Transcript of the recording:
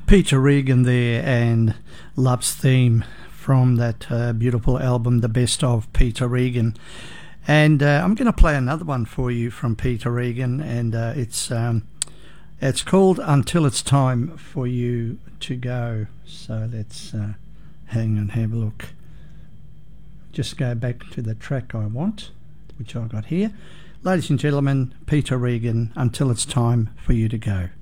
Peter Regan there, and Love's Theme from that beautiful album, The Best of Peter Regan. And I'm going to play another one for you from Peter Regan, and it's called Until It's Time for You to Go. So let's hang and have a look. Just go back to the track I want, which I got here. Ladies and gentlemen, Peter Regan, Until It's Time for You to Go.